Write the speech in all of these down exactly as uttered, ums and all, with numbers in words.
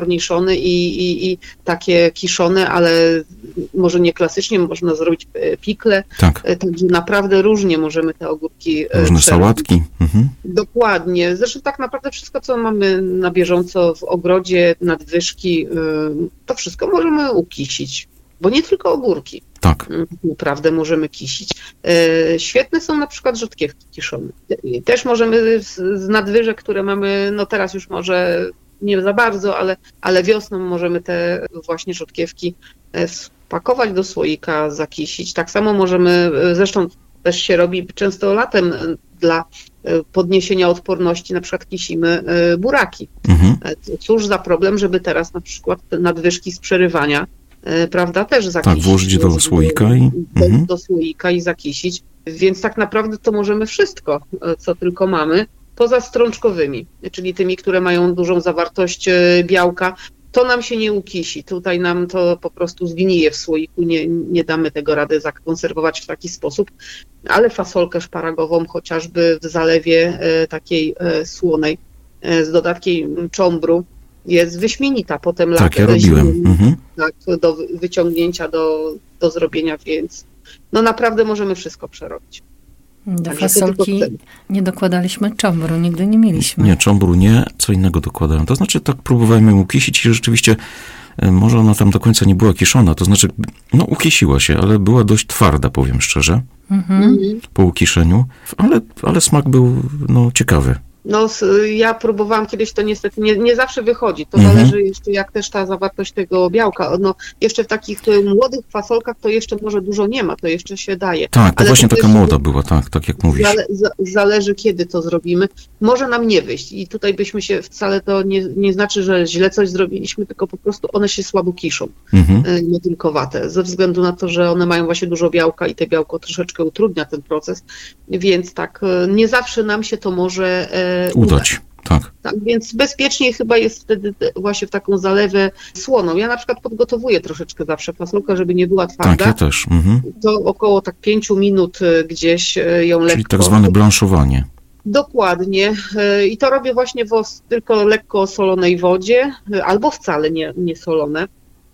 korniszony i, i, i takie kiszone, ale może nie klasycznie, można zrobić pikle. Tak. Także naprawdę różnie możemy te ogórki Różne przerobić. sałatki. Mhm. Dokładnie. Zresztą tak naprawdę wszystko, co mamy na bieżąco w ogrodzie, nadwyżki, to wszystko możemy ukisić. Bo nie tylko ogórki. Tak. Naprawdę możemy kisić. Świetne są na przykład rzodkiewki kiszone. Też możemy z nadwyżek, które mamy, no teraz już może nie za bardzo, ale, ale wiosną możemy te właśnie rzodkiewki spakować do słoika, zakisić. Tak samo możemy, zresztą też się robi często latem dla podniesienia odporności, na przykład kisimy buraki. Mhm. Cóż za problem, żeby teraz na przykład te nadwyżki z przerywania, prawda, też zakisić. Tak, włożyć do słoika i... Do, mhm. do słoika i zakisić. Więc tak naprawdę to możemy wszystko, co tylko mamy, poza strączkowymi, czyli tymi, które mają dużą zawartość białka, to nam się nie ukisi. Tutaj nam to po prostu zgnije w słoiku, nie, nie damy tego rady zakonserwować w taki sposób, ale fasolkę szparagową chociażby w zalewie takiej słonej z dodatkiem czombru jest wyśmienita. Potem tak, ja robiłem. Mhm. Tak, do wyciągnięcia, do, do zrobienia, więc no naprawdę możemy wszystko przerobić. Do Także fasolki nie dokładaliśmy czombru, nigdy nie mieliśmy. Nie, czombru nie, co innego dokładałem. To znaczy tak próbowałem ją ukisić i rzeczywiście może ona tam do końca nie była kiszona, to znaczy no ukisiła się, ale była dość twarda, powiem szczerze, mhm. po ukiszeniu, ale, ale smak był no ciekawy. No, ja próbowałam kiedyś, to niestety nie, nie zawsze wychodzi. To mhm. zależy jeszcze, jak też ta zawartość tego białka. No, jeszcze w takich młodych fasolkach to jeszcze może dużo nie ma, to jeszcze się daje. Tak, to ale właśnie to taka młoda była, tak, tak jak mówisz. Zale, za, zależy, kiedy to zrobimy. Może nam nie wyjść i tutaj byśmy się, wcale to nie, nie znaczy, że źle coś zrobiliśmy, tylko po prostu one się słabo kiszą, mhm. motylkowate, ze względu na to, że one mają właśnie dużo białka i te białko troszeczkę utrudnia ten proces, więc tak, nie zawsze nam się to może udać. Tak. tak. Więc bezpieczniej chyba jest wtedy właśnie w taką zalewę słoną. Ja na przykład podgotowuję troszeczkę zawsze fasolkę, żeby nie była twarda. Tak, ja też. Mhm. To około tak pięciu minut gdzieś ją lekko... Czyli tak zwane blanszowanie. Dokładnie. I to robię właśnie w tylko lekko solonej wodzie, albo wcale nie, nie solone.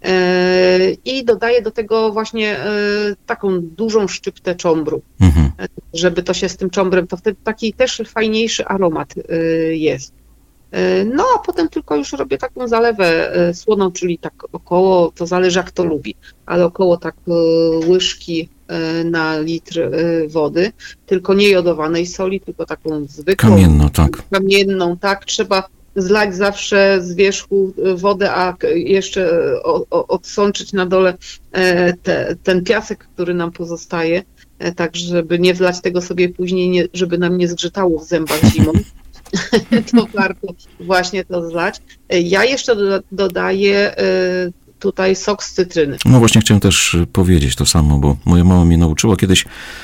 I dodaję do tego właśnie taką dużą szczyptę czombru, mhm. żeby to się z tym czombrem, to wtedy taki też fajniejszy aromat jest. No a potem tylko już robię taką zalewę słoną, czyli tak około, to zależy jak to lubi, ale około tak łyżki na litr wody, tylko nie jodowanej soli, tylko taką zwykłą. Kamienną, tak. Kamienną, tak. Trzeba zlać zawsze z wierzchu wodę, a jeszcze odsączyć na dole te, ten piasek, który nam pozostaje, tak żeby nie wlać tego sobie później, nie, żeby nam nie zgrzytało w zębach zimą. To warto właśnie to zlać. Ja jeszcze dodaję tutaj sok z cytryny. No właśnie chciałem też powiedzieć to samo, bo moja mama mnie nauczyła kiedyś,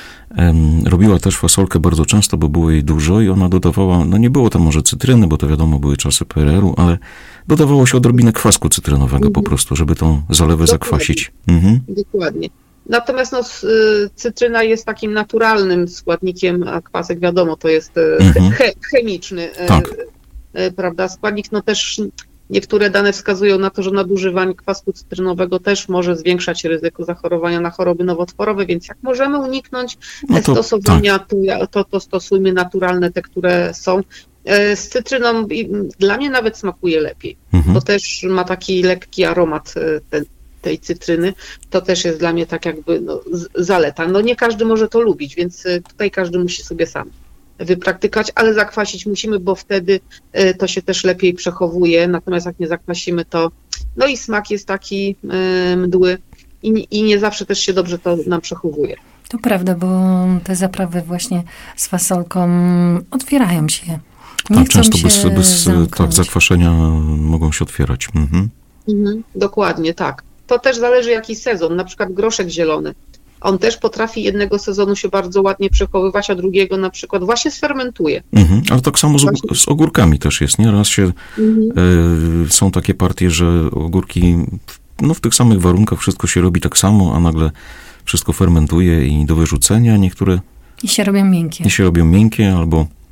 robiła też fasolkę bardzo często, bo było jej dużo i ona dodawała, no nie było tam może cytryny, bo to wiadomo były czasy P R L u, ale dodawało się odrobinę kwasku cytrynowego mhm. po prostu, żeby tą zalewę Dokładnie. zakwasić. Mhm. Dokładnie. Natomiast no, cytryna jest takim naturalnym składnikiem, a kwasek wiadomo, to jest mhm. he, chemiczny tak. prawda, składnik. No też niektóre dane wskazują na to, że nadużywanie kwasku cytrynowego też może zwiększać ryzyko zachorowania na choroby nowotworowe, więc jak możemy uniknąć no to, stosowania, tak. to, to, to stosujmy naturalne, te, które są. Z cytryną dla mnie nawet smakuje lepiej, mhm. bo też ma taki lekki aromat ten, tej cytryny, to też jest dla mnie tak jakby no, zaleta. No nie każdy może to lubić, więc tutaj każdy musi sobie sam wypraktykować, ale zakwasić musimy, bo wtedy to się też lepiej przechowuje, natomiast jak nie zakwasimy, to no i smak jest taki mdły i, i nie zawsze też się dobrze to nam przechowuje. To prawda, bo te zaprawy właśnie z fasolką otwierają się. Nie tak, często bez, bez tak, zakwaszenia mogą się otwierać. Mhm. Mhm, dokładnie, tak. To też zależy jaki sezon, na przykład groszek zielony. On też potrafi jednego sezonu się bardzo ładnie przechowywać, a drugiego na przykład właśnie sfermentuje. Mhm, ale tak samo z, z ogórkami też jest, nie? Raz się, mhm. y, są takie partie, że ogórki no, w tych samych warunkach wszystko się robi tak samo, a nagle wszystko fermentuje i do wyrzucenia niektóre... I się robią miękkie. I się robią miękkie albo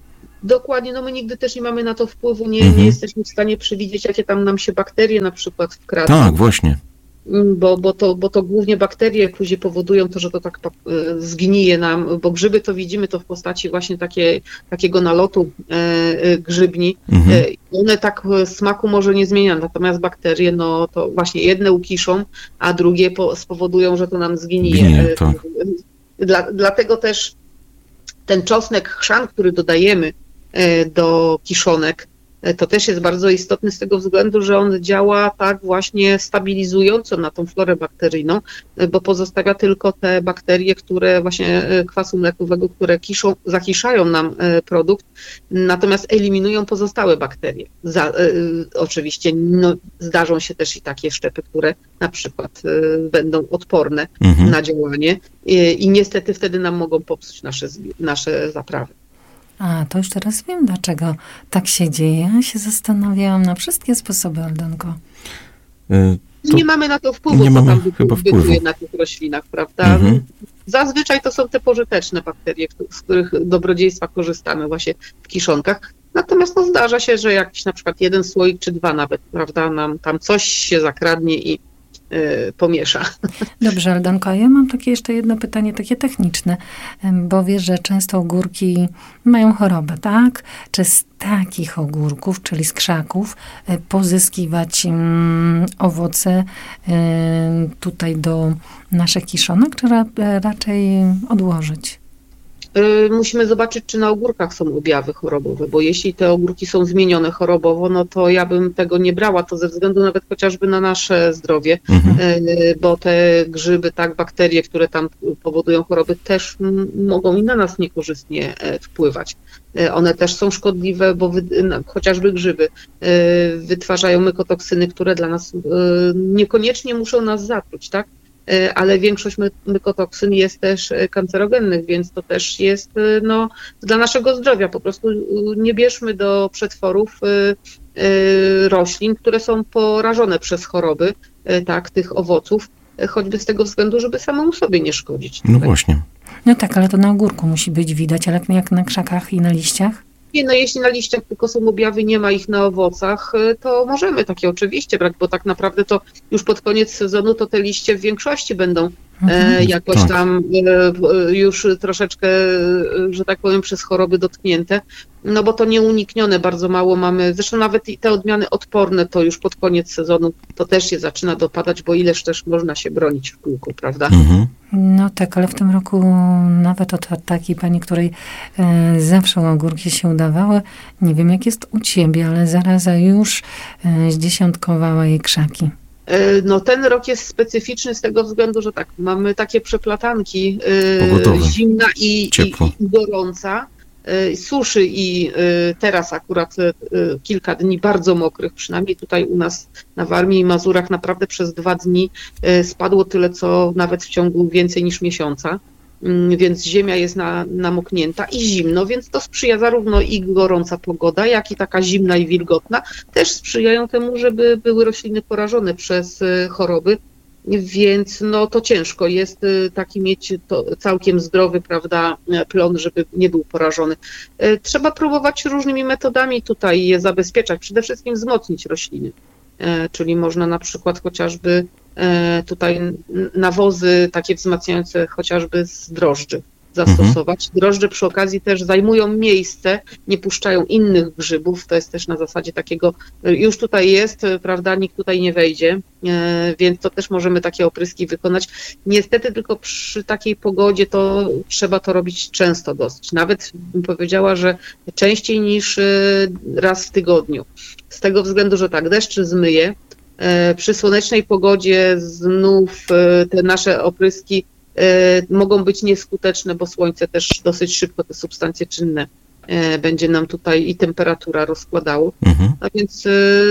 Dokładnie, no my nigdy też nie mamy na to wpływu, nie, mhm. nie jesteśmy w stanie przewidzieć, jakie tam nam się bakterie na przykład wkradną. Tak, właśnie. Bo, bo, to, bo to głównie bakterie później powodują to, że to tak zgnije nam, bo grzyby to widzimy to w postaci właśnie takie, takiego nalotu e, grzybni. Mhm. E, one tak smaku może nie zmieniają, natomiast bakterie, no to właśnie jedne ukiszą, a drugie po, spowodują, że to nam zgnije. Gnie, tak. Dla, dlatego też ten czosnek, chrzan, który dodajemy e, do kiszonek, to też jest bardzo istotny z tego względu, że on działa tak właśnie stabilizująco na tą florę bakteryjną, bo pozostawia tylko te bakterie, które właśnie kwasu mlekowego, które kiszą, zakiszają nam produkt, natomiast eliminują pozostałe bakterie. Za, y, oczywiście no, zdarzą się też i takie szczepy, które na przykład y, będą odporne mhm. na działanie i, i niestety wtedy nam mogą popsuć nasze, nasze zaprawy. A, to już teraz wiem, dlaczego tak się dzieje. Ja się zastanawiałam na wszystkie sposoby, Aldanko. Y, nie mamy na to wpływu, nie co mamy tam chyba bytuje na tych roślinach, prawda? Mhm. Zazwyczaj to są te pożyteczne bakterie, z których dobrodziejstwa korzystamy właśnie w kiszonkach. Natomiast no, zdarza się, że jakiś na przykład jeden słoik czy dwa nawet, prawda, nam tam coś się zakradnie i pomiesza. Dobrze, Aldanko, a ja mam takie jeszcze jedno pytanie, takie techniczne, bo wiesz, że często ogórki mają chorobę, tak? Czy z takich ogórków, czyli z krzaków, pozyskiwać um, owoce um, tutaj do naszych kiszonek, czy ra, raczej odłożyć? Musimy zobaczyć, czy na ogórkach są objawy chorobowe, bo jeśli te ogórki są zmienione chorobowo, no to ja bym tego nie brała, to ze względu nawet chociażby na nasze zdrowie, mhm. bo te grzyby, tak, bakterie, które tam powodują choroby, też mogą i na nas niekorzystnie wpływać. One też są szkodliwe, bo wy, chociażby grzyby wytwarzają mykotoksyny, które dla nas niekoniecznie muszą nas zatruć, tak? Ale większość mykotoksyn jest też kancerogennych, więc to też jest no, dla naszego zdrowia. Po prostu nie bierzmy do przetworów roślin, które są porażone przez choroby, tak, tych owoców, choćby z tego względu, żeby samemu sobie nie szkodzić. No tak? Właśnie. No tak, ale to na ogórku musi być widać, ale jak na krzakach i na liściach? Nie, no jeśli na liściach tylko są objawy, nie ma ich na owocach, to możemy takie oczywiście brać, bo tak naprawdę to już pod koniec sezonu to te liście w większości będą mhm. e, jakoś tak. tam e, już troszeczkę, że tak powiem, przez choroby dotknięte, no bo to nieuniknione, bardzo mało mamy, zresztą nawet i te odmiany odporne to już pod koniec sezonu to też je zaczyna dopadać, bo ileż też można się bronić w kółku, prawda? Mhm. No tak, ale w tym roku nawet od takiej pani, której e, zawsze ogórki się udawały, nie wiem jak jest u ciebie, ale zaraza już e, zdziesiątkowała jej krzaki. No ten rok jest specyficzny z tego względu, że tak, mamy takie przeplatanki, Pogotowe. Zimna i, i, i gorąca, suszy i teraz akurat kilka dni bardzo mokrych, przynajmniej tutaj u nas na Warmii i Mazurach naprawdę przez dwa dni spadło tyle, co nawet w ciągu więcej niż miesiąca. Więc ziemia jest na, namoknięta i zimno, więc to sprzyja zarówno i gorąca pogoda, jak i taka zimna i wilgotna, też sprzyjają temu, żeby były rośliny porażone przez choroby, więc no to ciężko jest taki mieć to całkiem zdrowy, prawda, plon, żeby nie był porażony. Trzeba próbować różnymi metodami tutaj je zabezpieczać, przede wszystkim wzmocnić rośliny, czyli można na przykład chociażby tutaj nawozy takie wzmacniające chociażby z drożdży zastosować. Mhm. Drożdże przy okazji też zajmują miejsce, nie puszczają innych grzybów, to jest też na zasadzie takiego, już tutaj jest, prawda, nikt tutaj nie wejdzie, więc to też możemy takie opryski wykonać. Niestety tylko przy takiej pogodzie to trzeba to robić często dosyć, nawet bym powiedziała, że częściej niż raz w tygodniu. Z tego względu, że tak, deszcz zmyje, przy słonecznej pogodzie znów te nasze opryski mogą być nieskuteczne, bo słońce też dosyć szybko te substancje czynne będzie nam tutaj i temperatura rozkładało. Mhm. A więc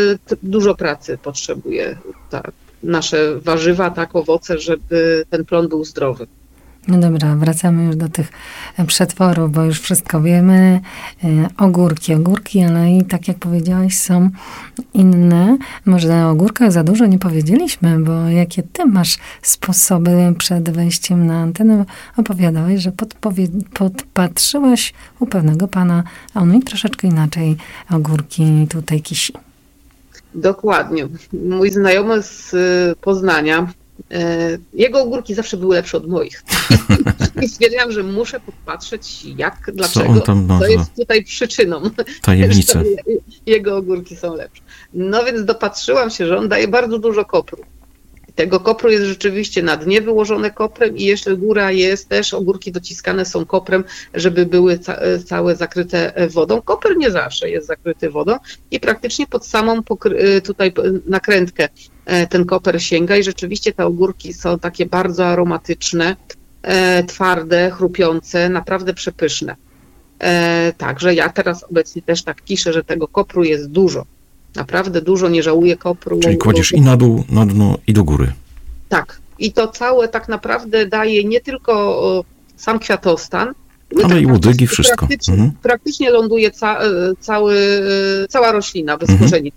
dużo pracy potrzebuje tak, nasze warzywa, tak, owoce, żeby ten plon był zdrowy. No dobra, wracamy już do tych przetworów, bo już wszystko wiemy. Ogórki, ogórki, ale i tak jak powiedziałaś, są inne. Może o ogórkach za dużo nie powiedzieliśmy, bo jakie ty masz sposoby przed wejściem na antenę? Opowiadałeś, że podpowie- podpatrzyłaś u pewnego pana, a on mi troszeczkę inaczej ogórki tutaj kisi. Dokładnie. Mój znajomy z Poznania, jego ogórki zawsze były lepsze od moich. I stwierdziłam, że muszę popatrzeć, jak, dlaczego, tam, no, co jest tutaj przyczyną, tajemnice. że jego ogórki są lepsze. No więc dopatrzyłam się, że on daje bardzo dużo kopru. Tego kopru jest rzeczywiście na dnie wyłożone koprem i jeszcze góra jest też, ogórki dociskane są koprem, żeby były ca- całe zakryte wodą. Koper nie zawsze jest zakryty wodą i praktycznie pod samą pokry- tutaj nakrętkę ten koper sięga i rzeczywiście te ogórki są takie bardzo aromatyczne, twarde, chrupiące, naprawdę przepyszne. Także ja teraz obecnie też tak kiszę, że tego kopru jest dużo. Naprawdę dużo, nie żałuję kopru. Czyli kładziesz i na dół, na dno, i do góry. Tak. I to całe tak naprawdę daje nie tylko sam kwiatostan, ale tak i łodygi, wszystko. Praktycznie, mhm. praktycznie ląduje ca, cały, cała roślina bez mhm. korzeni.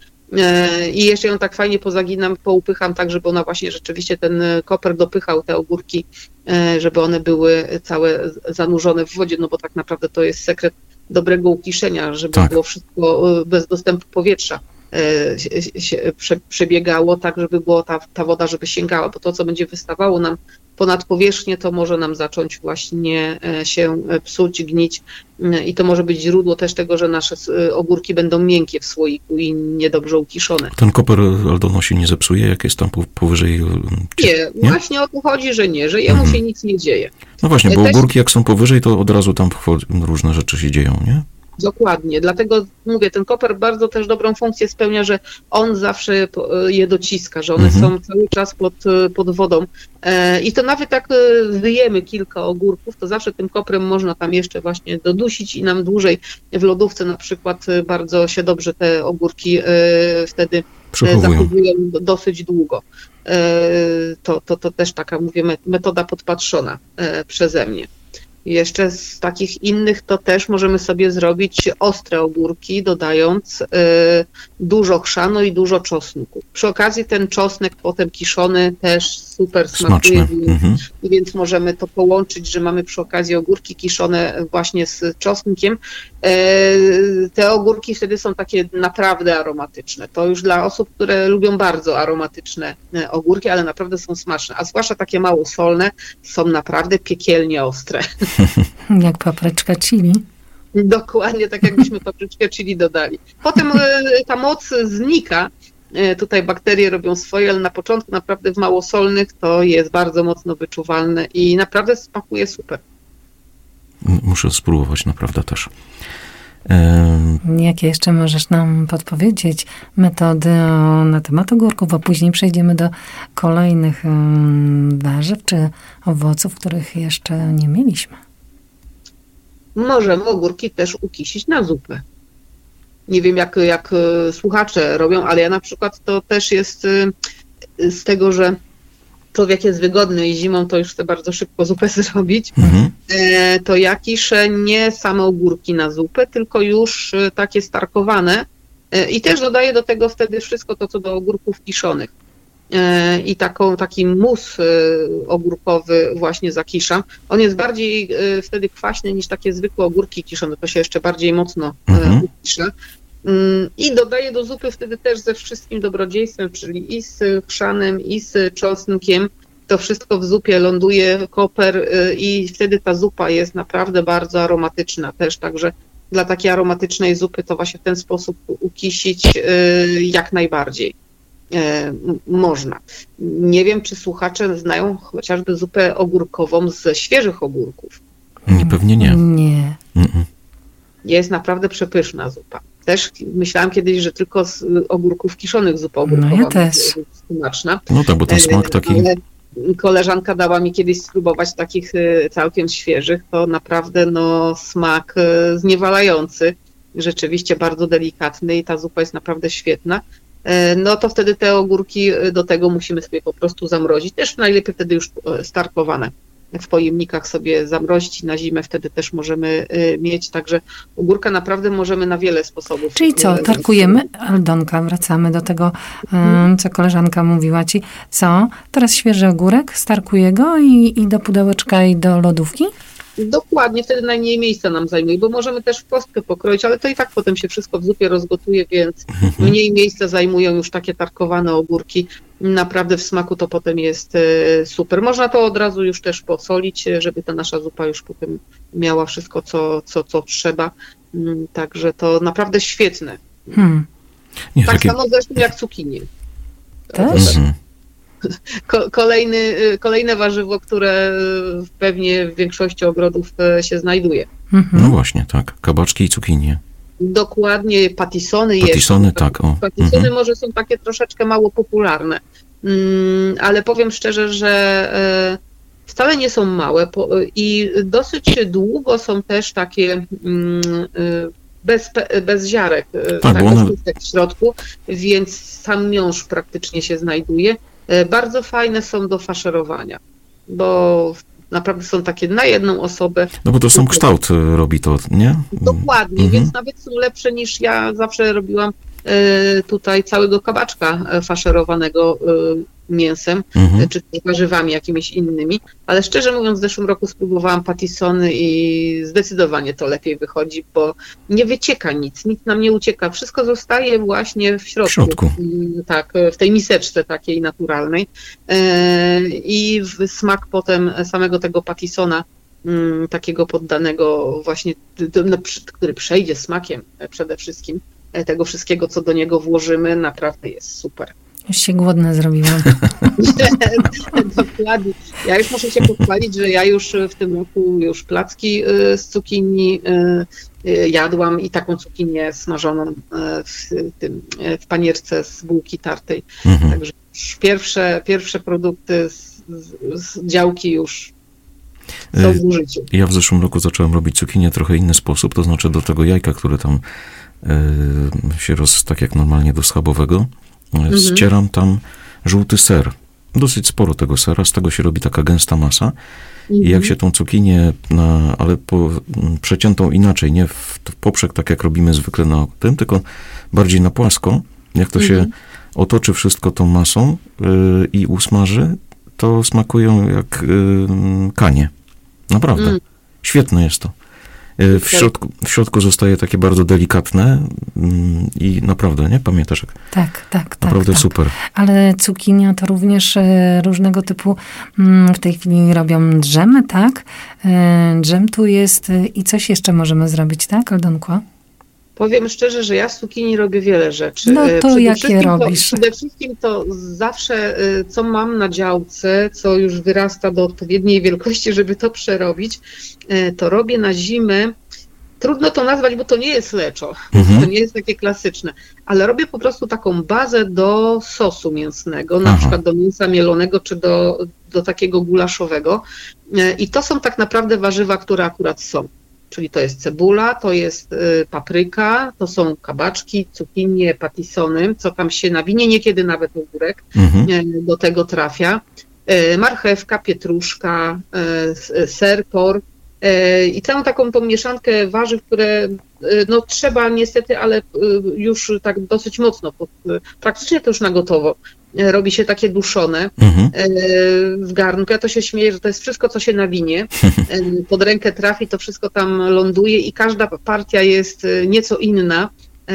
I jeszcze ją tak fajnie pozaginam, poupycham tak, żeby ona właśnie rzeczywiście ten koper dopychał te ogórki, żeby one były całe zanurzone w wodzie, no bo tak naprawdę to jest sekret dobrego ukiszenia, żeby tak. było wszystko bez dostępu powietrza się, się prze, przebiegało, tak żeby było ta, ta woda, żeby sięgała, bo to, co będzie wystawało nam ponad powierzchnię, to może nam zacząć właśnie się psuć, gnić i to może być źródło też tego, że nasze ogórki będą miękkie w słoiku i niedobrze ukiszone. Ten koper, Aldono, się nie zepsuje, jak jest tam powyżej? Nie, nie? Właśnie o to chodzi, że nie, że jemu mhm. się nic nie dzieje. No właśnie, bo ogórki jak są powyżej, to od razu tam różne rzeczy się dzieją, nie? Dokładnie, dlatego mówię, ten koper bardzo też dobrą funkcję spełnia, że on zawsze je dociska, że one mhm. są cały czas pod, pod wodą i to nawet jak wyjemy kilka ogórków, to zawsze tym koprem można tam jeszcze właśnie dodusić i nam dłużej w lodówce na przykład bardzo się dobrze te ogórki wtedy zachowują dosyć długo. To, to, to też taka, mówię, metoda podpatrzona przeze mnie. Jeszcze z takich innych to też możemy sobie zrobić ostre ogórki, dodając y, dużo chrzanu i dużo czosnku. Przy okazji ten czosnek potem kiszony też super smakuje, więc, mhm. więc możemy to połączyć, że mamy przy okazji ogórki kiszone właśnie z czosnkiem. Y, te ogórki wtedy są takie naprawdę aromatyczne. To już dla osób, które lubią bardzo aromatyczne ogórki, ale naprawdę są smaczne, a zwłaszcza takie mało solne, są naprawdę piekielnie ostre. Jak papryczka chili. Dokładnie, tak jakbyśmy papryczkę chili dodali. Potem ta moc znika, tutaj bakterie robią swoje, ale na początku naprawdę w małosolnych to jest bardzo mocno wyczuwalne i naprawdę smakuje super. Muszę spróbować naprawdę też. Jakie jeszcze możesz nam podpowiedzieć metody na temat ogórków, a później przejdziemy do kolejnych warzyw czy owoców, których jeszcze nie mieliśmy? Możemy ogórki też ukisić na zupę. Nie wiem, jak, jak słuchacze robią, ale ja na przykład to też jest z tego, że człowiek jest wygodny i zimą to już chce bardzo szybko zupę zrobić, mhm. to ja kiszę nie same ogórki na zupę, tylko już takie starkowane i też dodaję do tego wtedy wszystko to, co do ogórków kiszonych. I taką, taki mus ogórkowy właśnie zakiszam. On jest bardziej wtedy kwaśny niż takie zwykłe ogórki kiszone, to się jeszcze bardziej mocno mhm. ukisza. I dodaję do zupy wtedy też ze wszystkim dobrodziejstwem, czyli i z chrzanem, i z czosnkiem. To wszystko w zupie ląduje, koper i wtedy ta zupa jest naprawdę bardzo aromatyczna też, także dla takiej aromatycznej zupy to właśnie w ten sposób ukisić jak najbardziej można. Nie wiem, czy słuchacze znają chociażby zupę ogórkową ze świeżych ogórków. Nie, pewnie nie. Nie. Mm-mm. Jest naprawdę przepyszna zupa. Też myślałam kiedyś, że tylko z ogórków kiszonych zupa ogórkowa no ja też. jest smaczna. No tak, bo ten smak taki... Ale koleżanka dała mi kiedyś spróbować takich całkiem świeżych, to naprawdę no smak zniewalający, rzeczywiście bardzo delikatny i ta zupa jest naprawdę świetna. No to wtedy te ogórki do tego musimy sobie po prostu zamrozić, też najlepiej wtedy już starkowane. w pojemnikach sobie zamrozić na zimę, wtedy też możemy mieć, także ogórka naprawdę możemy na wiele sposobów. Czyli co, tarkujemy? Aldonka, wracamy do tego, co koleżanka mówiła ci. Co? Teraz świeży ogórek, starkuję go i, i do pudełeczka i do lodówki? Dokładnie, wtedy najmniej miejsca nam zajmuje, bo możemy też w kostkę pokroić, ale to i tak potem się wszystko w zupie rozgotuje, więc mniej miejsca zajmują już takie tarkowane ogórki. Naprawdę w smaku to potem jest super. Można to od razu już też posolić, żeby ta nasza zupa już potem miała wszystko, co, co, co trzeba. Także to naprawdę świetne. Hmm. Nie, tak takie... samo zresztą jak cukinie. Też? Mhm. Kolejny, kolejne warzywo, które pewnie w większości ogrodów się znajduje. No właśnie, tak. Kabaczki i cukinie. Dokładnie, patisony. Patisony, jest. tak. O. Patisony mhm. może są takie troszeczkę mało popularne, mm, ale powiem szczerze, że y, wcale nie są małe po, i dosyć długo są też takie mm, y, bez, bez ziarek, tak, tak, one... w środku, więc sam miąższ praktycznie się znajduje. Bardzo fajne są do faszerowania, bo naprawdę są takie na jedną osobę. No bo to sam kształt robi to, nie? Dokładnie, mhm. więc nawet są lepsze niż ja zawsze robiłam tutaj całego kabaczka faszerowanego mięsem, mhm. czy warzywami jakimiś innymi, ale szczerze mówiąc w zeszłym roku spróbowałam patisony i zdecydowanie to lepiej wychodzi, bo nie wycieka nic, nic nam nie ucieka, wszystko zostaje właśnie w środku, w środku. Tak, w tej miseczce takiej naturalnej i smak potem samego tego patisona, takiego poddanego właśnie, który przejdzie smakiem przede wszystkim, tego wszystkiego, co do niego włożymy, naprawdę jest super. Już się głodna zrobiłam. Dokładnie. Ja już muszę się pochwalić, że ja już w tym roku już placki z cukinii jadłam i taką cukinię smażoną w, tym, w panierce z bułki tartej. Mhm. Także już pierwsze, pierwsze produkty z, z, z działki już są w użyciu. Ja w zeszłym roku zacząłem robić cukinię w trochę inny sposób, to znaczy do tego jajka, które tam się roz, tak jak normalnie do schabowego, mhm. ścieram tam żółty ser. Dosyć sporo tego sera, z tego się robi taka gęsta masa. Mhm. I jak się tą cukinię, na, ale po, przeciętą inaczej, nie w, w poprzek, tak jak robimy zwykle na tym, tylko bardziej na płasko, jak to mhm. się otoczy wszystko tą masą yy, i usmaży, to smakują jak yy, kanie. Naprawdę. Mhm. Świetne jest to. W środku, w środku zostaje takie bardzo delikatne i naprawdę, nie? Pamiętasz? Jak tak, tak. Naprawdę tak, super. Tak. Ale cukinia to również różnego typu, w tej chwili robią dżemy, tak? Dżem tu jest i coś jeszcze możemy zrobić, tak, Aldonko? Powiem szczerze, że ja z cukinii robię wiele rzeczy. No to przede jakie robisz? To, przede wszystkim to zawsze, co mam na działce, co już wyrasta do odpowiedniej wielkości, żeby to przerobić, to robię na zimę. Trudno to nazwać, bo to nie jest leczo, mhm. to nie jest takie klasyczne, ale robię po prostu taką bazę do sosu mięsnego, na Aha. przykład do mięsa mielonego, czy do, do takiego gulaszowego. I to są tak naprawdę warzywa, które akurat są. Czyli to jest cebula, to jest y, papryka, to są kabaczki, cukinie, patisony, co tam się nawinie, niekiedy nawet ogórek mhm. y, do tego trafia. Y, marchewka, pietruszka, y, ser, por y, i całą taką tą mieszankę warzyw, które y, no trzeba niestety, ale y, już tak dosyć mocno, y, praktycznie to już na gotowo. Robi się takie duszone mhm. w garnku. Ja to się śmieję, że to jest wszystko, co się nawinie. Pod rękę trafi, to wszystko tam ląduje i każda partia jest nieco inna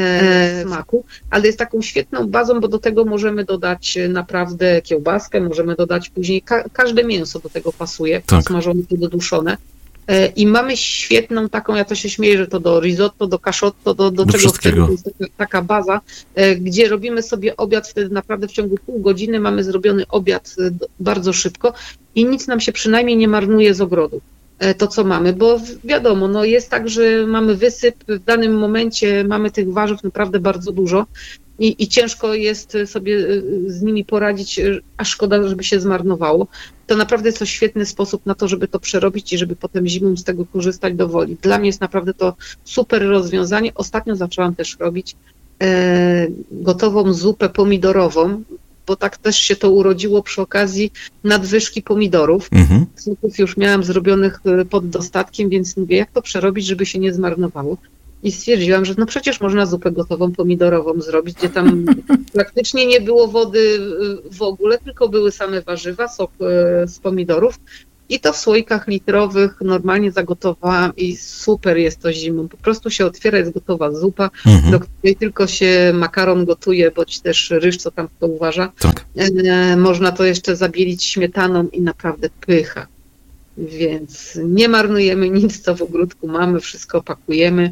w smaku, ale jest taką świetną bazą, bo do tego możemy dodać naprawdę kiełbaskę, możemy dodać później, ka- każde mięso do tego pasuje, tak. smażone czy doduszone. I mamy świetną taką, ja to się śmieję, że to do risotto, do caszotto, do, do, do czego chcemy, to jest taka, taka baza, gdzie robimy sobie obiad, wtedy naprawdę w ciągu pół godziny mamy zrobiony obiad bardzo szybko i nic nam się przynajmniej nie marnuje z ogrodu. To, co mamy, bo wiadomo, no jest tak, że mamy wysyp, w danym momencie mamy tych warzyw naprawdę bardzo dużo i, i ciężko jest sobie z nimi poradzić, a szkoda, żeby się zmarnowało. To naprawdę jest to świetny sposób na to, żeby to przerobić i żeby potem zimą z tego korzystać do woli. Dla mnie jest naprawdę to super rozwiązanie. Ostatnio zaczęłam też robić e, gotową zupę pomidorową. bo tak też się to urodziło przy okazji nadwyżki pomidorów. Mhm. Zupów już miałam zrobionych pod dostatkiem, więc mówię, jak to przerobić, żeby się nie zmarnowało. I stwierdziłam, że no przecież można zupę gotową pomidorową zrobić, gdzie tam praktycznie nie było wody w ogóle, tylko były same warzywa, sok z pomidorów. I to w słoikach litrowych normalnie zagotowałam i super jest to zimą. Po prostu się otwiera, jest gotowa zupa, mhm. do której tylko się makaron gotuje, bądź też ryż, co tam kto uważa. Tak. E, można to jeszcze zabielić śmietaną i naprawdę pycha. Więc nie marnujemy nic, co w ogródku mamy, wszystko pakujemy.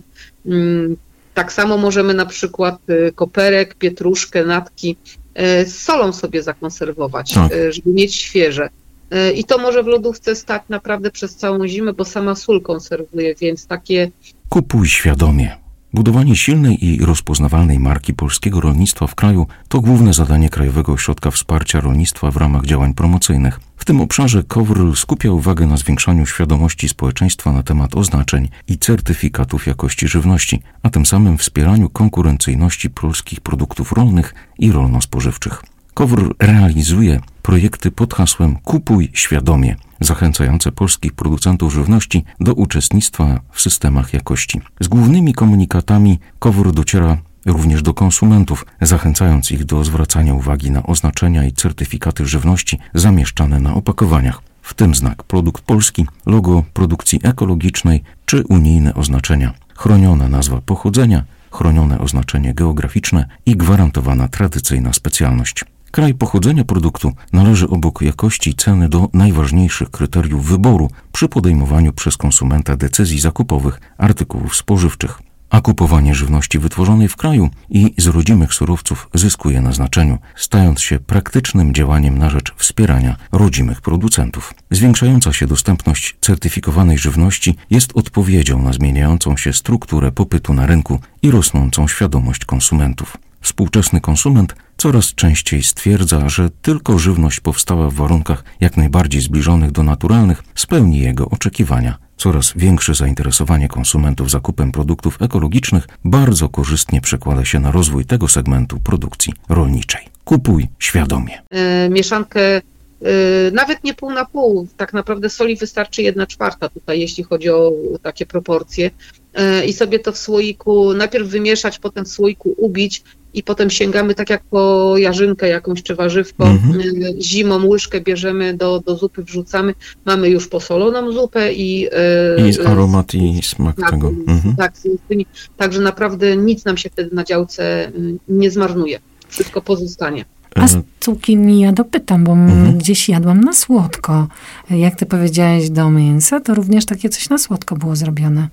Tak samo możemy na przykład koperek, pietruszkę, natki z solą sobie zakonserwować, tak. żeby mieć świeże. I to może w lodówce stać naprawdę przez całą zimę, bo sama sól konserwuje, więc takie... Kupuj świadomie. Budowanie silnej i rozpoznawalnej marki polskiego rolnictwa w kraju to główne zadanie Krajowego Ośrodka Wsparcia Rolnictwa w ramach działań promocyjnych. W tym obszarze KOWR skupia uwagę na zwiększaniu świadomości społeczeństwa na temat oznaczeń i certyfikatów jakości żywności, a tym samym wspieraniu konkurencyjności polskich produktów rolnych i rolno-spożywczych. KOWR realizuje projekty pod hasłem Kupuj świadomie, zachęcające polskich producentów żywności do uczestnictwa w systemach jakości. Z głównymi komunikatami KOWR dociera również do konsumentów, zachęcając ich do zwracania uwagi na oznaczenia i certyfikaty żywności zamieszczane na opakowaniach, w tym znak produkt polski, logo produkcji ekologicznej czy unijne oznaczenia, chroniona nazwa pochodzenia, chronione oznaczenie geograficzne i gwarantowana tradycyjna specjalność. Kraj pochodzenia produktu należy obok jakości i ceny do najważniejszych kryteriów wyboru przy podejmowaniu przez konsumenta decyzji zakupowych artykułów spożywczych. A kupowanie żywności wytworzonej w kraju i z rodzimych surowców zyskuje na znaczeniu, stając się praktycznym działaniem na rzecz wspierania rodzimych producentów. Zwiększająca się dostępność certyfikowanej żywności jest odpowiedzią na zmieniającą się strukturę popytu na rynku i rosnącą świadomość konsumentów. Współczesny konsument coraz częściej stwierdza, że tylko żywność powstała w warunkach jak najbardziej zbliżonych do naturalnych spełni jego oczekiwania. Coraz większe zainteresowanie konsumentów zakupem produktów ekologicznych bardzo korzystnie przekłada się na rozwój tego segmentu produkcji rolniczej. Kupuj świadomie. Yy, mieszankę yy, nawet nie pół na pół, tak naprawdę soli wystarczy jedna czwarta tutaj, jeśli chodzi o takie proporcje. Yy, I sobie to w słoiku najpierw wymieszać, potem w słoiku ubić i potem sięgamy tak jak po jarzynkę jakąś czy warzywko, mm-hmm. zimą łyżkę bierzemy do, do zupy, wrzucamy, mamy już posoloną zupę i... Yy, I aromat i smak tak, tego. Mm-hmm. Tak, także naprawdę nic nam się wtedy na działce nie zmarnuje, wszystko pozostanie. A z cukinii ja dopytam, bo mhm. gdzieś jadłam na słodko. Jak ty powiedziałeś do mięsa, to również takie coś na słodko było zrobione.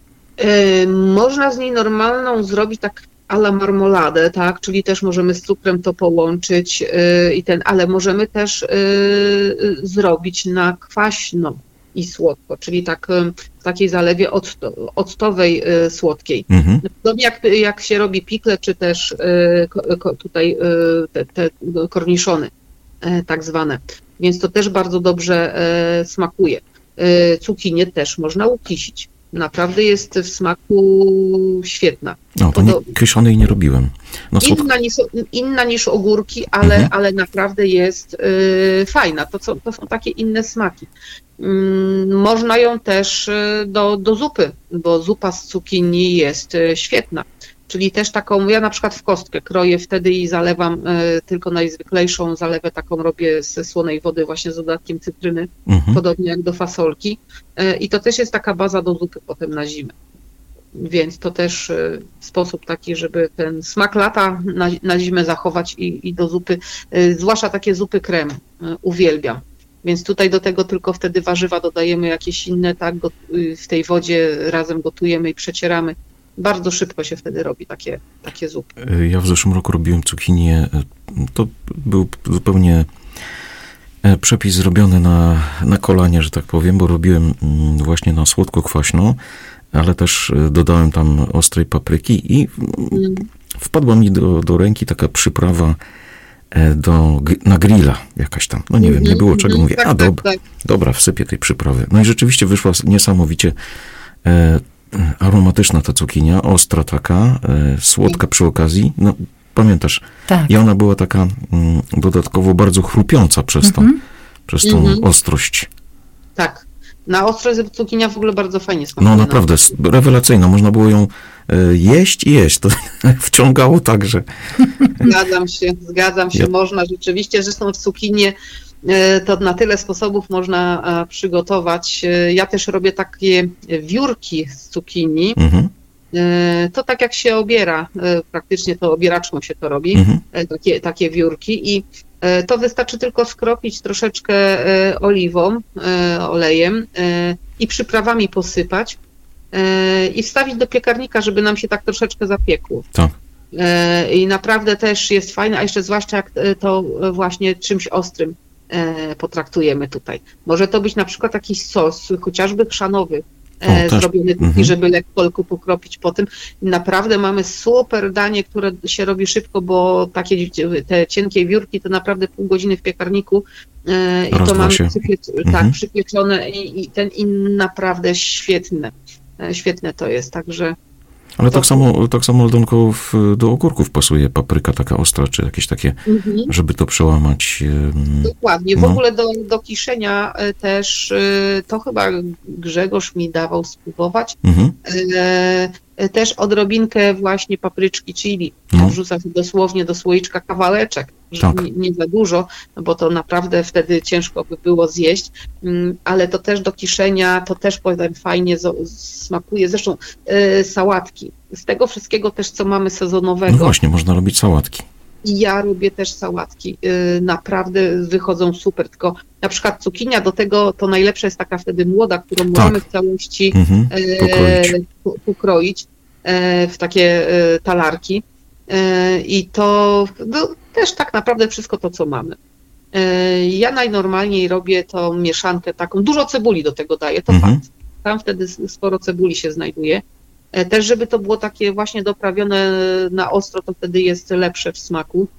Yy, można z niej normalną zrobić tak a la marmoladę, tak, czyli też możemy z cukrem to połączyć yy, i ten, ale możemy też yy, zrobić na kwaśno i słodko, czyli tak yy, w takiej zalewie octo, octowej yy, słodkiej. Mhm. Podobnie jak, jak się robi pikle, czy też yy, ko, ko, tutaj yy, te, te korniszony yy, tak zwane, więc to też bardzo dobrze yy, smakuje. Yy, cukinię też można ukisić. Naprawdę jest w smaku świetna. No, to nie, kiszonej nie robiłem. No, inna, niż, inna niż ogórki, ale, mhm. ale naprawdę jest y, fajna. To, co, to są takie inne smaki. Y, można ją też y, do, do zupy, bo zupa z cukinii jest y, świetna. Czyli też taką, ja na przykład w kostkę kroję wtedy i zalewam y, tylko najzwyklejszą zalewę, taką robię ze słonej wody właśnie z dodatkiem cytryny, mhm. podobnie jak do fasolki. Y, I to też jest taka baza do zupy potem na zimę. Więc to też y, sposób taki, żeby ten smak lata na, na zimę zachować i, i do zupy, y, zwłaszcza takie zupy krem, y, uwielbiam. Więc tutaj do tego tylko wtedy warzywa dodajemy jakieś inne, tak, go, y, w tej wodzie razem gotujemy i przecieramy. Bardzo szybko się wtedy robi takie, takie zupy. Ja w zeszłym roku robiłem cukinię. To był zupełnie przepis zrobiony na, na kolanie, że tak powiem, bo robiłem właśnie na słodko-kwaśno, ale też dodałem tam ostrej papryki i mm. wpadła mi do, do ręki taka przyprawa do, na grilla jakaś tam. No nie mm-hmm, wiem, nie było czego. Mm-hmm, mówię, tak, a dob- tak, tak. dobra, wsypię tej przyprawy. No i rzeczywiście wyszła niesamowicie e, aromatyczna ta cukinia, ostra taka, e, słodka przy okazji. No, pamiętasz. Tak. I ona była taka mm, dodatkowo bardzo chrupiąca przez to, mhm. przez tą mhm. ostrość. Tak. Na ostrość cukinia w ogóle bardzo fajnie smakuje. No naprawdę, rewelacyjna. Można było ją y, jeść i jeść. To wciągało tak, że... Zgadzam się, zgadzam się. Ja. Można rzeczywiście, zresztą w cukinię to na tyle sposobów można przygotować. Ja też robię takie wiórki z cukinii. Mhm. To tak jak się obiera, praktycznie to obieraczką się to robi, mhm. takie, takie wiórki i to wystarczy tylko skropić troszeczkę oliwą, olejem i przyprawami posypać i wstawić do piekarnika, żeby nam się tak troszeczkę zapiekło. Tak. I naprawdę też jest fajne, a jeszcze zwłaszcza jak to właśnie czymś ostrym potraktujemy tutaj. Może to być na przykład jakiś sos, chociażby chrzanowy, o, zrobiony taki, mhm. żeby lekko pokropić po tym. Naprawdę mamy super danie, które się robi szybko, bo takie te cienkie wiórki to naprawdę pół godziny w piekarniku e, i to mamy przypie- mhm. tak, przypieczone i, i ten i naprawdę świetne. E, świetne to jest, także ale tak samo, tak samo Aldonko, w, do ogórków pasuje papryka taka ostra, czy jakieś takie, mhm. żeby to przełamać. Dokładnie. W no. ogóle do, do kiszenia też, to chyba Grzegorz mi dawał spróbować, mhm. e, też odrobinkę właśnie papryczki chili. No. Wrzucam dosłownie do słoiczka kawałeczek, tak. nie, nie za dużo, bo to naprawdę wtedy ciężko by było zjeść, ale to też do kiszenia, to też powiem fajnie smakuje. Zresztą e, sałatki. Z tego wszystkiego też, co mamy sezonowego. No właśnie, można robić sałatki. I ja robię też sałatki. E, naprawdę wychodzą super, tylko na przykład cukinia do tego, to najlepsza jest taka wtedy młoda, którą tak. możemy w całości mhm. e, pokroić, pokroić e, w takie e, talarki. E, I to no, też tak naprawdę wszystko to, co mamy. E, ja najnormalniej robię tą mieszankę taką, dużo cebuli do tego daję, to mhm. fakt. Tam wtedy sporo cebuli się znajduje. Też, żeby to było takie właśnie doprawione na ostro, to wtedy jest lepsze w smaku.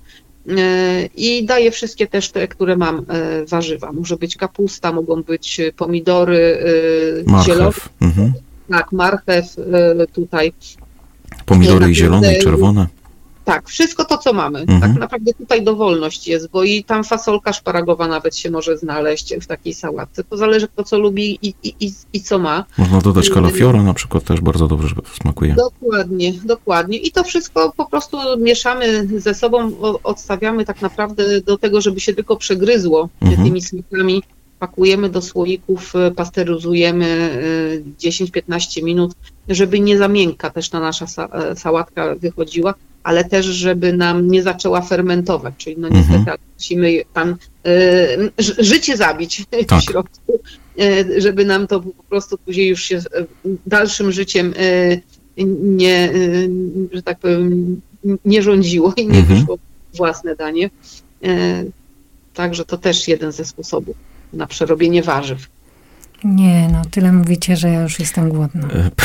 I daję wszystkie też te, które mam warzywa. Może być kapusta, mogą być pomidory zielone. Mhm. Tak, marchew tutaj. Pomidory i zielone i czerwone. Tak, wszystko to, co mamy. Mhm. Tak naprawdę tutaj dowolność jest, bo i tam fasolka szparagowa nawet się może znaleźć w takiej sałatce. To zależy, kto co lubi i, i, i, i co ma. Można dodać kalafiora na przykład, też bardzo dobrze smakuje. Dokładnie, dokładnie. I to wszystko po prostu mieszamy ze sobą, odstawiamy tak naprawdę do tego, żeby się tylko przegryzło mhm. tymi smakami. Pakujemy do słoików, pasteryzujemy dziesięć piętnaście minut, żeby nie za miękka też ta nasza sałatka wychodziła, ale też, żeby nam nie zaczęła fermentować, czyli no niestety mhm. musimy tam y, życie zabić tak. w środku, y, żeby nam to po prostu później już się dalszym życiem y, nie, y, że tak powiem, nie rządziło i nie mhm. wyszło własne danie. Y, także to też jeden ze sposobów na przerobienie warzyw. Nie, no tyle mówicie, że ja już jestem głodna.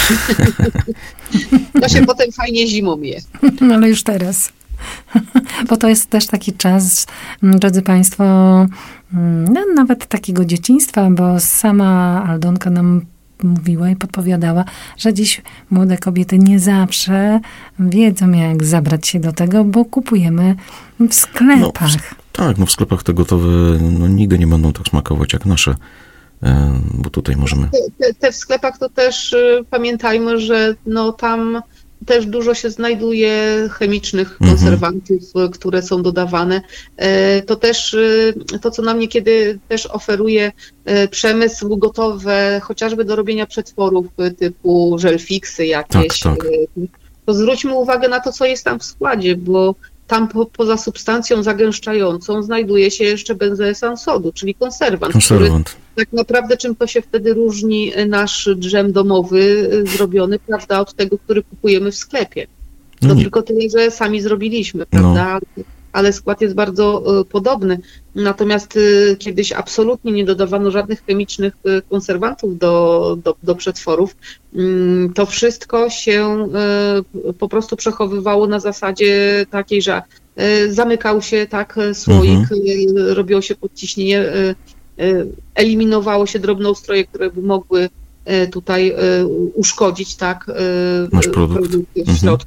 To się potem fajnie zimą je. No ale już teraz. Bo to jest też taki czas, drodzy Państwo, no, nawet takiego dzieciństwa, bo sama Aldonka nam mówiła i podpowiadała, że dziś młode kobiety nie zawsze wiedzą, jak zabrać się do tego, bo kupujemy w sklepach. No, w, tak, no w sklepach te gotowe no, nigdy nie będą tak smakować jak nasze. Bo tutaj możemy... Te, te w sklepach to też y, pamiętajmy, że no tam też dużo się znajduje chemicznych konserwantów, mm-hmm. które są dodawane. Y, to też y, to, co nam niekiedy też oferuje y, przemysł gotowe, chociażby do robienia przetworów y, typu żelfiksy jakieś. Tak, tak. Y, to zwróćmy uwagę na to, co jest tam w składzie, bo tam po, poza substancją zagęszczającą znajduje się jeszcze benzoesan sodu, czyli konserwant, konserwant. Który tak naprawdę czym to się wtedy różni nasz dżem domowy zrobiony, prawda, od tego, który kupujemy w sklepie. To no tylko tyle, że sami zrobiliśmy, prawda, no. ale skład jest bardzo y, podobny. Natomiast y, kiedyś absolutnie nie dodawano żadnych chemicznych y, konserwantów do, do, do przetworów. Y, to wszystko się y, po prostu przechowywało na zasadzie takiej, że y, zamykał się tak słoik, mhm. y, robiło się podciśnienie, y, y, eliminowało się drobnoustroje, które by mogły y, tutaj y, uszkodzić tak, y, nasz produkt w środku.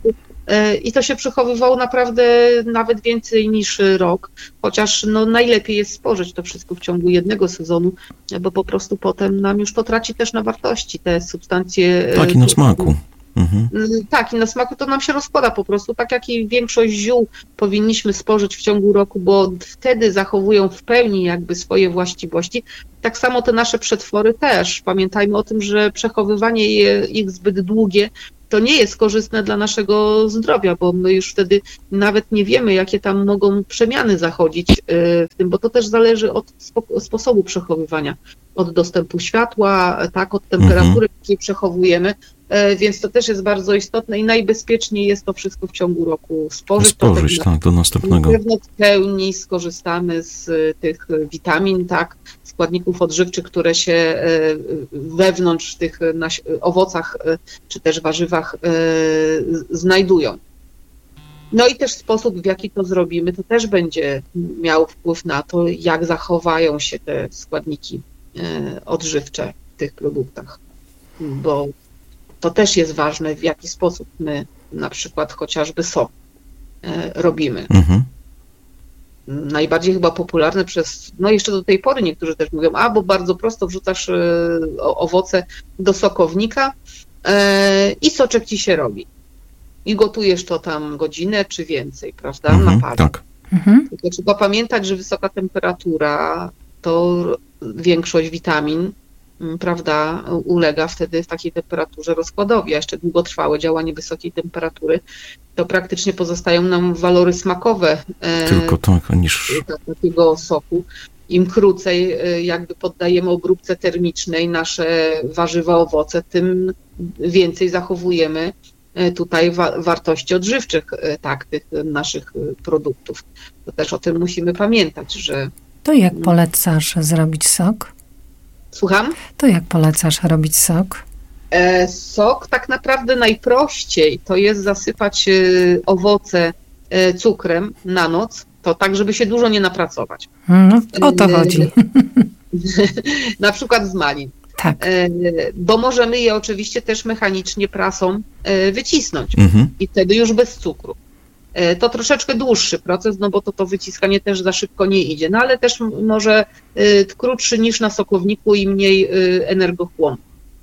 i to się przechowywało naprawdę nawet więcej niż rok, chociaż no najlepiej jest spożyć to wszystko w ciągu jednego sezonu, bo po prostu potem nam już to traci też na wartości, te substancje. Tak, i na smaku. Mhm. Tak, i na smaku to nam się rozkłada po prostu, tak jak i większość ziół powinniśmy spożyć w ciągu roku, bo wtedy zachowują w pełni jakby swoje właściwości. Tak samo te nasze przetwory też. Pamiętajmy o tym, że przechowywanie je, ich zbyt długie to nie jest korzystne dla naszego zdrowia, bo my już wtedy nawet nie wiemy, jakie tam mogą przemiany zachodzić w tym, bo to też zależy od spo- sposobu przechowywania, od dostępu światła, tak, od temperatury, mhm. jakiej przechowujemy, więc to też jest bardzo istotne i najbezpieczniej jest to wszystko w ciągu roku spożyć. Spożyć, tak, do następnego. Na pewno w pełni skorzystamy z tych witamin, tak, składników odżywczych, które się wewnątrz w tych owocach czy też warzywach znajdują. No i też sposób, w jaki to zrobimy, to też będzie miał wpływ na to, jak zachowają się te składniki odżywcze w tych produktach, bo to też jest ważne, w jaki sposób my na przykład chociażby sok robimy. Mhm. Najbardziej chyba popularne przez, no jeszcze do tej pory niektórzy też mówią, a bo bardzo prosto wrzucasz owoce do sokownika i soczek ci się robi. I gotujesz to tam godzinę czy więcej, prawda? Mhm, na parze. Tak. Mhm. Tylko trzeba pamiętać, że wysoka temperatura to większość witamin, prawda, ulega wtedy w takiej temperaturze rozkładowi, a jeszcze długotrwałe działanie wysokiej temperatury, to praktycznie pozostają nam walory smakowe tylko tak, niż takiego soku. Im krócej jakby poddajemy obróbce termicznej nasze warzywa, owoce, tym więcej zachowujemy tutaj wa- wartości odżywczych, tak, tych naszych produktów. To też o tym musimy pamiętać, że... To jak polecasz zrobić sok? Słucham? To jak polecasz robić sok? E, sok tak naprawdę najprościej to jest zasypać e, owoce e, cukrem na noc, to tak, żeby się dużo nie napracować. No, o to chodzi. Na przykład z malin. Tak. E, bo możemy je oczywiście też mechanicznie prasą e, wycisnąć mhm. i wtedy już bez cukru. E, to troszeczkę dłuższy proces, no bo to, to wyciskanie też za szybko nie idzie, no ale też może e, krótszy niż na sokowniku i mniej e, energochłonny.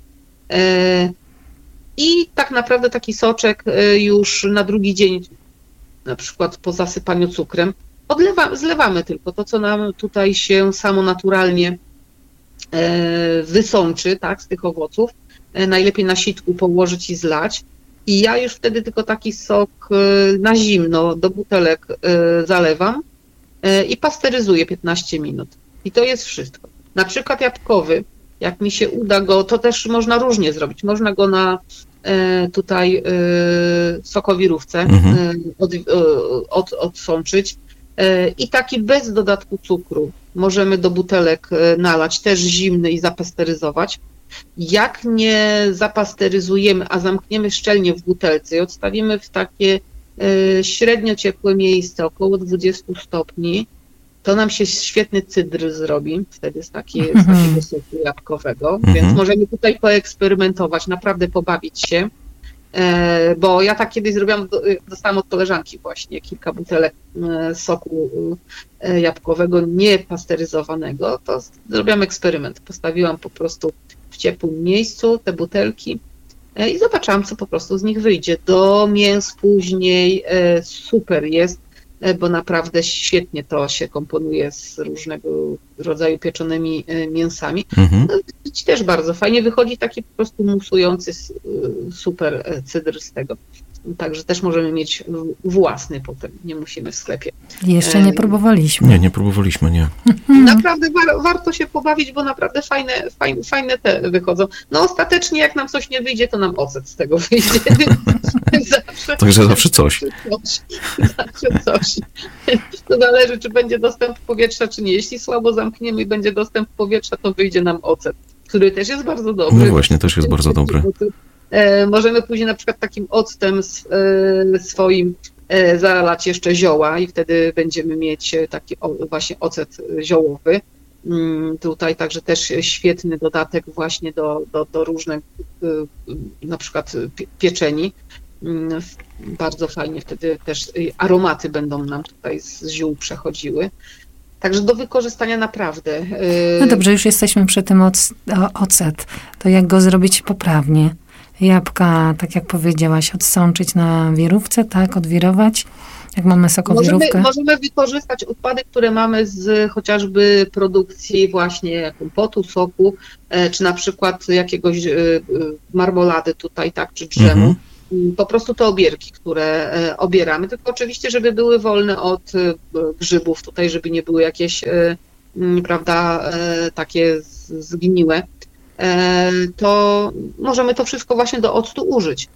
E, I tak naprawdę taki soczek e, już na drugi dzień, na przykład po zasypaniu cukrem, odlewa, zlewamy tylko to, co nam tutaj się samo naturalnie wysączy, tak, z tych owoców, najlepiej na sitku położyć i zlać. I ja już wtedy tylko taki sok na zimno do butelek zalewam i pasteryzuję piętnaście minut. I to jest wszystko. Na przykład jabłkowy, jak mi się uda go, to też można różnie zrobić. Można go na tutaj sokowirówce mhm. od, od, odsączyć i taki bez dodatku cukru możemy do butelek nalać, też zimny i zapasteryzować. Jak nie zapasteryzujemy, a zamkniemy szczelnie w butelce i odstawimy w takie średnio ciepłe miejsce, około dwadzieścia stopni, to nam się świetny cydr zrobi, wtedy z, taki, z takiego soku jabłkowego, mhm. więc możemy tutaj poeksperymentować, naprawdę pobawić się, bo ja tak kiedyś zrobiłam, dostałam od koleżanki właśnie kilka butelek soku jabłkowego niepasteryzowanego, to zrobiłam eksperyment, postawiłam po prostu w ciepłym miejscu te butelki i zobaczyłam, co po prostu z nich wyjdzie. Do mięs później super jest, bo naprawdę świetnie to się komponuje z różnego rodzaju pieczonymi mięsami. Mhm. No, też bardzo fajnie wychodzi taki po prostu musujący super cydr z tego. Także też możemy mieć własny potem, nie musimy w sklepie. Jeszcze nie próbowaliśmy. Nie, nie próbowaliśmy, nie. Naprawdę war, warto się pobawić, bo naprawdę fajne, fajne, fajne te wychodzą. No ostatecznie jak nam coś nie wyjdzie, to nam ocet z tego wyjdzie. zawsze, Także zawsze coś. coś. Zawsze coś. To zależy, czy będzie dostęp powietrza, czy nie. Jeśli słabo zamkniemy i będzie dostęp powietrza, to wyjdzie nam ocet, który też jest bardzo dobry. No właśnie, też jest bardzo dobry. Możemy później na przykład takim octem swoim zalać jeszcze zioła i wtedy będziemy mieć taki właśnie ocet ziołowy. Tutaj także też świetny dodatek właśnie do, do, do różnych na przykład pieczeni, Bardzo fajnie wtedy też aromaty będą nam tutaj z ziół przechodziły. Także do wykorzystania naprawdę. No dobrze, już jesteśmy przy tym oc- ocet. To jak go zrobić poprawnie? Jabłka, tak jak powiedziałaś, odsączyć na wirówce, tak? Odwirować? Jak mamy sokowirówkę? Możemy, możemy wykorzystać odpady, które mamy z chociażby produkcji właśnie kompotu, soku, czy na przykład jakiegoś marmolady tutaj, tak, czy drzemu. Mhm. Po prostu te obierki, które obieramy, tylko oczywiście, żeby były wolne od grzybów tutaj, żeby nie były jakieś, prawda, takie zgniłe, to możemy to wszystko właśnie do octu użyć.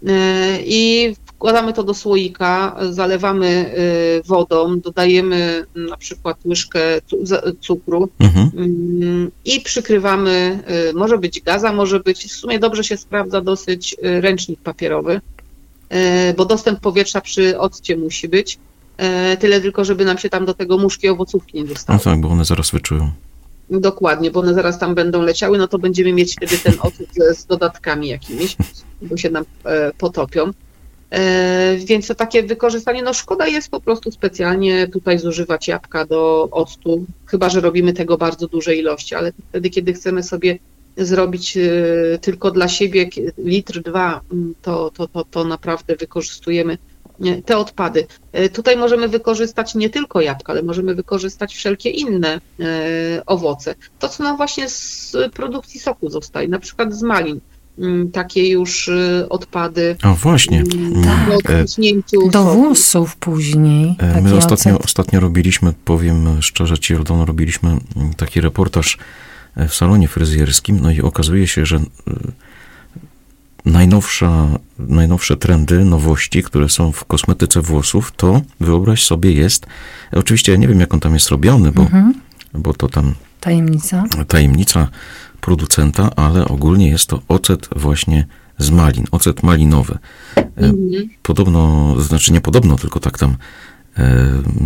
I wkładamy to do słoika, zalewamy wodą, dodajemy na przykład łyżkę cukru mhm. i przykrywamy, może być gaza, może być, w sumie dobrze się sprawdza dosyć ręcznik papierowy, bo dostęp powietrza przy occie musi być, tyle tylko, żeby nam się tam do tego muszki owocówki nie dostały. No tak, bo one zaraz wyczują. Dokładnie, bo one zaraz tam będą leciały, no to będziemy mieć wtedy ten ocet z dodatkami jakimiś, bo się nam e, potopią. E, więc to takie wykorzystanie, no szkoda jest po prostu specjalnie tutaj zużywać jabłka do octu, chyba że robimy tego bardzo duże ilości, ale wtedy, kiedy chcemy sobie zrobić e, tylko dla siebie litr, dwa, to, to, to, to naprawdę wykorzystujemy te odpady. Tutaj możemy wykorzystać nie tylko jabłka, ale możemy wykorzystać wszelkie inne e, owoce. To, co nam właśnie z produkcji soku zostaje, na przykład z malin. Takie już odpady. A właśnie. Tak. Do, do włosów później. My ostatnio, ostatnio robiliśmy, powiem szczerze ci, Aldono, robiliśmy taki reportaż w salonie fryzjerskim, no i okazuje się, że Najnowsza, najnowsze trendy, nowości, które są w kosmetyce włosów, to wyobraź sobie jest, oczywiście ja nie wiem, jak on tam jest robiony, bo, mhm. bo to tam tajemnica. tajemnica producenta, ale ogólnie jest to ocet właśnie z malin, ocet malinowy. Mhm. Podobno, znaczy nie podobno, tylko tak tam e,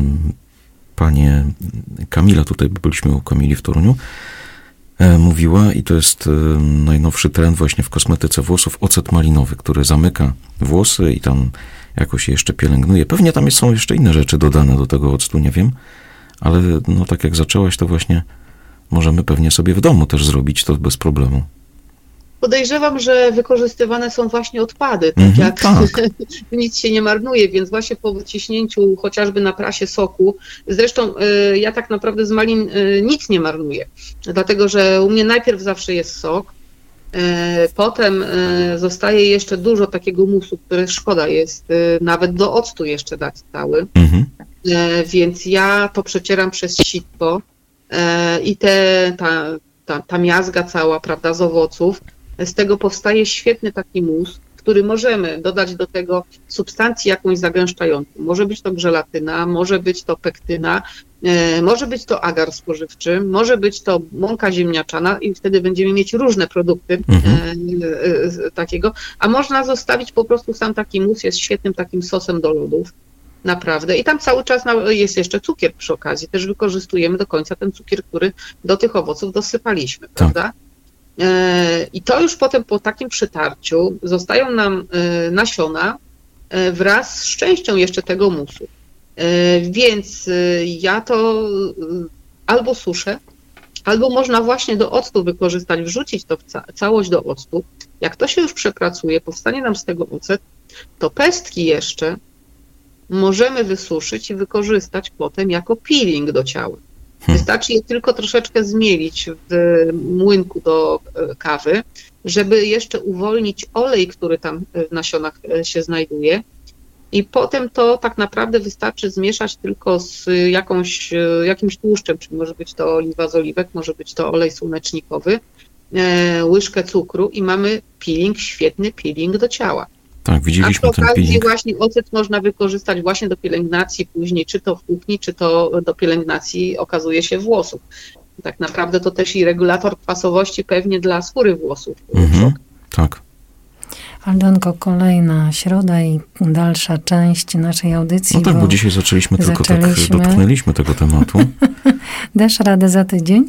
panie Kamila, tutaj byliśmy u Kamili w Toruniu, mówiła i to jest najnowszy trend właśnie w kosmetyce włosów, ocet malinowy, który zamyka włosy i tam jakoś je jeszcze pielęgnuje. Pewnie tam są jeszcze inne rzeczy dodane do tego octu, nie wiem, ale no tak jak zaczęłaś, to właśnie możemy pewnie sobie w domu też zrobić to bez problemu. Podejrzewam, że wykorzystywane są właśnie odpady, tak mm-hmm, jak tak. Nic się nie marnuje, więc właśnie po wyciśnięciu chociażby na prasie soku, zresztą y, ja tak naprawdę z malin y, nic nie marnuję, dlatego że u mnie najpierw zawsze jest sok, y, potem y, zostaje jeszcze dużo takiego musu, który szkoda jest y, nawet do octu jeszcze dać cały, mm-hmm. y, więc ja to przecieram przez sitko y, i te, ta, ta, ta miazga cała, prawda, z owoców. Z tego powstaje świetny taki mus, który możemy dodać do tego substancję jakąś zagęszczającą. Może być to żelatyna, może być to pektyna, e, może być to agar spożywczy, może być to mąka ziemniaczana i wtedy będziemy mieć różne produkty mhm. e, e, takiego, a można zostawić po prostu sam taki mus, jest świetnym takim sosem do lodów. Naprawdę. I tam cały czas jest jeszcze cukier przy okazji. Też wykorzystujemy do końca ten cukier, który do tych owoców dosypaliśmy, prawda? Tak. I to już potem po takim przytarciu zostają nam nasiona wraz z częścią jeszcze tego musu. Więc ja to albo suszę, albo można właśnie do octu wykorzystać, wrzucić to w ca- całość do octu. Jak to się już przepracuje, powstanie nam z tego ocet, to pestki jeszcze możemy wysuszyć i wykorzystać potem jako peeling do ciała. Wystarczy je tylko troszeczkę zmielić w młynku do kawy, żeby jeszcze uwolnić olej, który tam w nasionach się znajduje. I potem to tak naprawdę wystarczy zmieszać tylko z jakąś, jakimś tłuszczem, czyli może być to oliwa z oliwek, może być to olej słonecznikowy, łyżkę cukru i mamy peeling, świetny peeling do ciała. Tak, widzieliśmy ten peeling. A przy okazji właśnie ocet można wykorzystać właśnie do pielęgnacji później, czy to w kuchni, czy to do pielęgnacji okazuje się włosów. Tak naprawdę to też i regulator kwasowości pewnie dla skóry włosów. Mhm, tak. Aldonko, kolejna środa i dalsza część naszej audycji. No tak, bo, bo dzisiaj zaczęliśmy, tylko zaczęliśmy. tak dotknęliśmy tego tematu. Dasz radę za tydzień?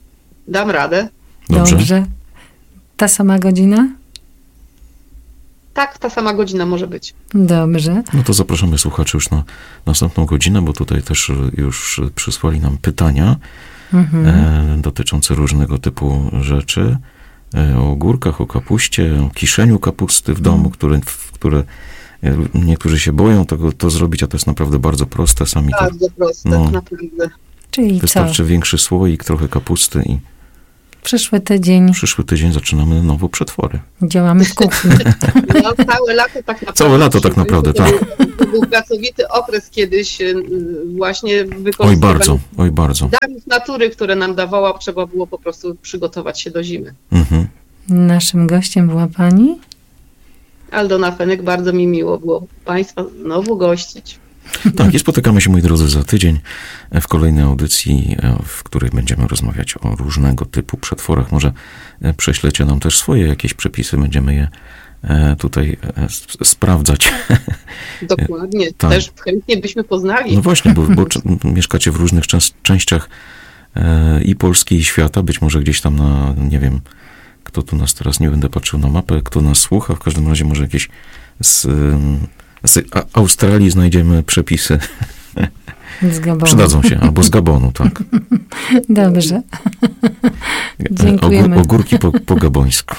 Dam radę. Dobrze. Dobrze. Ta sama godzina? tak, ta sama godzina może być. Dobrze. No to zapraszamy słuchaczy już na następną godzinę, bo tutaj też już przysłali nam pytania mhm. e, dotyczące różnego typu rzeczy. E, o ogórkach, o kapuście, o kiszeniu kapusty w domu, mhm. które, w, które niektórzy się boją tego to zrobić, a to jest naprawdę bardzo proste. Sami bardzo to, proste, no, naprawdę. Czyli wystarczy co? większy słoik, trochę kapusty i Przyszły tydzień. Przyszły tydzień zaczynamy nowo przetwory. Działamy w kuchni. No, całe lato tak naprawdę. Całe lato tak naprawdę, to tak. Był, to był pracowity okres kiedyś właśnie wykorzystywania. Oj bardzo, oj bardzo. Darów natury, które nam dawała, trzeba było po prostu przygotować się do zimy. Mhm. Naszym gościem była pani? Aldona Fenyk, bardzo mi miło było Państwa znowu gościć. Tak, i spotykamy się, moi drodzy, za tydzień w kolejnej audycji, w której będziemy rozmawiać o różnego typu przetworach. Może prześlecie nam też swoje jakieś przepisy, będziemy je tutaj sprawdzać. Dokładnie, tak. Też chętnie byśmy poznali. No właśnie, bo, bo mieszkacie w różnych częściach i Polski, i świata, być może gdzieś tam na, nie wiem, kto tu nas teraz, nie będę patrzył na mapę, kto nas słucha, w każdym razie może jakieś z, z Australii znajdziemy przepisy. Z Gabonu. Przydadzą się, albo z Gabonu, tak. Dobrze. Dziękujemy. Ogór, ogórki po, po gabońsku.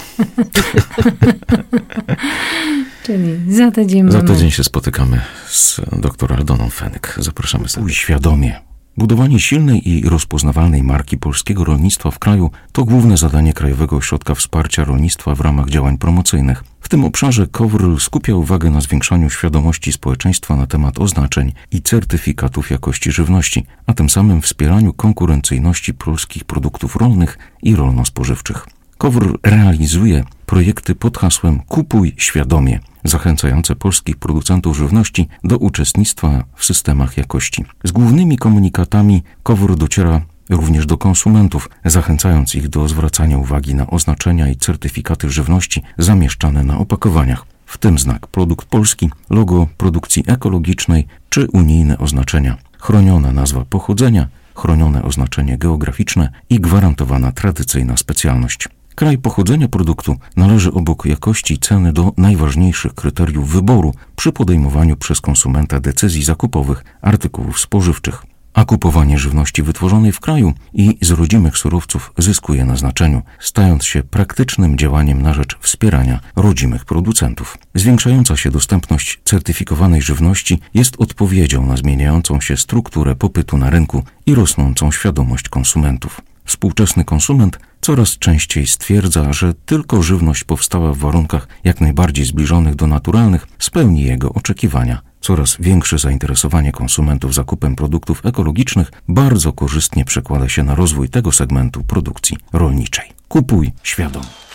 Czyli za tydzień Za mamy... tydzień się spotykamy z doktor Aldoną Fenyk. Zapraszamy serdecznie. Świadomie. Budowanie silnej i rozpoznawalnej marki polskiego rolnictwa w kraju to główne zadanie Krajowego Ośrodka Wsparcia Rolnictwa w ramach działań promocyjnych. W tym obszarze KOWR skupia uwagę na zwiększaniu świadomości społeczeństwa na temat oznaczeń i certyfikatów jakości żywności, a tym samym wspieraniu konkurencyjności polskich produktów rolnych i rolno-spożywczych. KOWR realizuje projekty pod hasłem Kupuj świadomie, zachęcające polskich producentów żywności do uczestnictwa w systemach jakości. Z głównymi komunikatami KOWR dociera również do konsumentów, zachęcając ich do zwracania uwagi na oznaczenia i certyfikaty żywności zamieszczane na opakowaniach, w tym znak produkt polski, logo produkcji ekologicznej czy unijne oznaczenia, chroniona nazwa pochodzenia, chronione oznaczenie geograficzne i gwarantowana tradycyjna specjalność. Kraj pochodzenia produktu należy obok jakości i ceny do najważniejszych kryteriów wyboru przy podejmowaniu przez konsumenta decyzji zakupowych artykułów spożywczych. A kupowanie żywności wytworzonej w kraju i z rodzimych surowców zyskuje na znaczeniu, stając się praktycznym działaniem na rzecz wspierania rodzimych producentów. Zwiększająca się dostępność certyfikowanej żywności jest odpowiedzią na zmieniającą się strukturę popytu na rynku i rosnącą świadomość konsumentów. Współczesny konsument coraz częściej stwierdza, że tylko żywność powstała w warunkach jak najbardziej zbliżonych do naturalnych spełni jego oczekiwania. Coraz większe zainteresowanie konsumentów zakupem produktów ekologicznych bardzo korzystnie przekłada się na rozwój tego segmentu produkcji rolniczej. Kupuj świadomie.